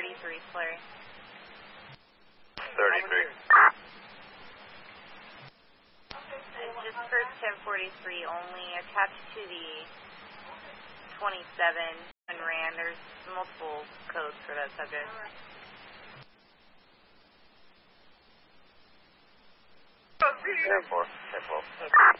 Slurry. 33. Just for 1043 only, attached to the 27 and ran. There's multiple codes for that subject. 10-4.